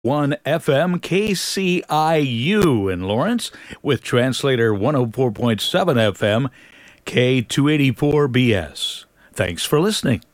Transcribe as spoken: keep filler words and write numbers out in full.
one F M K C I U in Lawrence with translator one oh four point seven F M K two eighty-four B S. Thanks for listening.